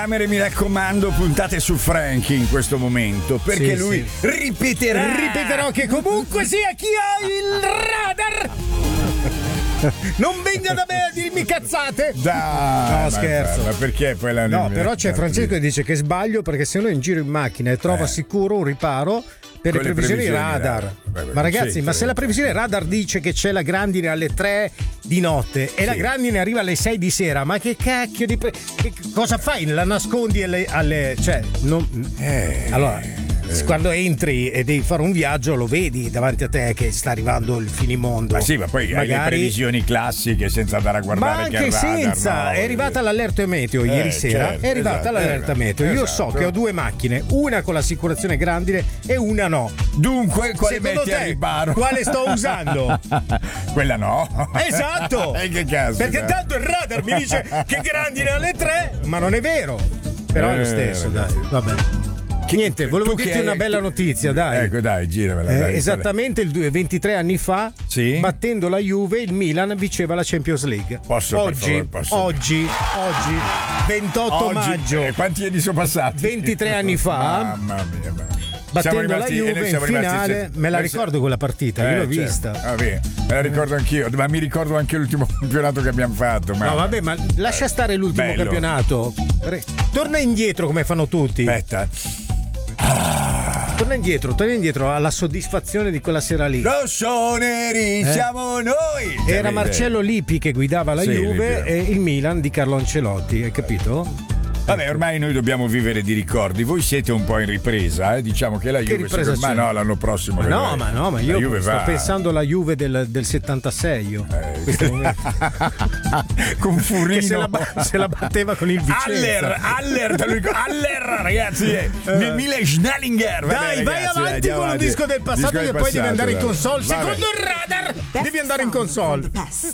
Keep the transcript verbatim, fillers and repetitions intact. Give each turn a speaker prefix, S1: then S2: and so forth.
S1: Camere, mi raccomando, puntate su Frankie in questo momento, perché
S2: Sì,
S1: lui
S2: sì.
S1: ripeterà
S2: Ripeterò che comunque sia chi ha il radar non venga da me a dirmi cazzate.
S1: Dai,
S2: No,
S1: ma-
S2: scherzo.
S1: Ma perché poi la
S2: No, però c'è Francesco che dice che sbaglio perché se uno è in giro in macchina e trova
S1: Eh.
S2: sicuro un riparo per
S1: Con
S2: le
S1: le
S2: previsioni
S1: previsioni
S2: radar.
S1: radar. Beh, beh,
S2: Ma ragazzi,
S1: sì,
S2: ma
S1: sì.
S2: se la previsione radar dice che c'è la grandine alle tre di notte e la
S1: Sì.
S2: grandine arriva alle sei di sera, ma che cacchio di pre- che cosa fai? La nascondi alle, alle cioè non
S1: Eh.
S2: allora quando entri e devi fare un viaggio lo vedi davanti a te che sta arrivando il finimondo.
S1: Ma sì, ma poi hai le
S2: Magari-
S1: previsioni classiche senza andare a
S2: ma
S1: guardare che
S2: anche
S1: il radar,
S2: senza,
S1: no?
S2: è arrivata l'allerta meteo ieri
S1: Eh,
S2: sera.
S1: certo,
S2: è arrivata
S1: esatto,
S2: l'allerta
S1: eh,
S2: meteo. Io
S1: esatto.
S2: so che ho due macchine, una con l'assicurazione grandine e una no.
S1: Dunque, quale
S2: Secondo
S1: metti
S2: te,
S1: al riparo?
S2: quale sto usando?
S1: Quella no.
S2: Esatto!
S1: E che cazzo?
S2: Perché tanto il radar mi dice che grandine alle tre, ma non è vero. Però è lo
S1: Eh,
S2: stesso,
S1: ragazzi.
S2: dai. Vabbè. Niente, volevo
S1: Tu che
S2: dirti
S1: hai-
S2: una bella notizia, dai.
S1: Ecco, dai, giramela.
S2: Eh,
S1: dai,
S2: esattamente il due- ventitré anni fa,
S1: Sì?
S2: battendo la Juve, il Milan vinceva la Champions League.
S1: Posso, per
S2: oggi,
S1: favore, posso?
S2: oggi, oggi, ventotto
S1: Oggi,
S2: maggio,
S1: eh, quanti anni sono passati?
S2: ventitré anni fa,
S1: Mamma mia, ma-
S2: battendo
S1: Siamo rimasti-
S2: la
S1: e noi
S2: Juve in
S1: siamo rimasti
S2: finale,
S1: senza-
S2: me la
S1: noi si-
S2: ricordo quella partita, io l'ho
S1: Eh, certo.
S2: vista.
S1: Va bene, me la ricordo anch'io, ma mi ricordo anche l'ultimo campionato che abbiamo fatto. Ma...
S2: No, vabbè, ma lascia stare l'ultimo
S1: Bello.
S2: campionato. Re- Torna indietro come fanno tutti.
S1: Aspetta.
S2: Torna indietro, torna indietro alla soddisfazione di quella sera lì.
S1: Rossoneri,
S2: Eh.
S1: siamo noi!
S2: Era
S1: Capite?
S2: Marcello Lippi che guidava la
S1: Sì,
S2: Juve
S1: Lippi.
S2: e il Milan di Carlo Ancelotti, hai capito?
S1: Vabbè, ormai noi dobbiamo vivere di ricordi. Voi siete un po' in ripresa, eh? Diciamo che la
S2: Che
S1: Juve
S2: ripresa
S1: secondo-
S2: c'è?
S1: ma no, l'anno prossimo.
S2: Ma no,
S1: vedrai.
S2: ma no, ma
S1: La
S2: io
S1: Juve
S2: sto
S1: va.
S2: pensando alla Juve del, del settantasei io.
S1: Eh,
S2: in questo momento.
S1: con Furino.
S2: Che se la, ba- se la batteva con il Vicenza.
S1: Aller, Aller, te lo ricordo. Aller, ragazzi, eh. Nel Mille Schnellinger. Vabbè,
S2: Dai, vai
S1: ragazzi,
S2: avanti
S1: andiamo
S2: con un
S1: avanti.
S2: disco del passato
S1: Disco
S2: che
S1: del
S2: poi devi
S1: passato,
S2: andare in
S1: dai.
S2: console.
S1: Vabbè.
S2: Secondo il radar devi andare in console.